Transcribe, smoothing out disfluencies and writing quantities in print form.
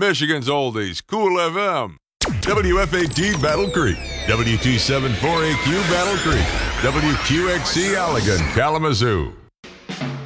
Michigan's oldies, Cool FM. WFAT Battle Creek, W274AQ Battle Creek, WQXC Allegan, Kalamazoo.